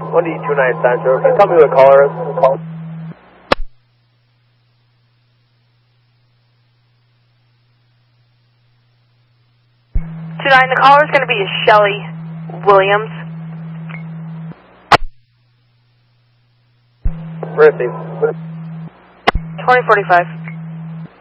1D29 Sancho. Can you tell me what caller is? 29, the caller is going to be Shelly Williams. Receive. 2045.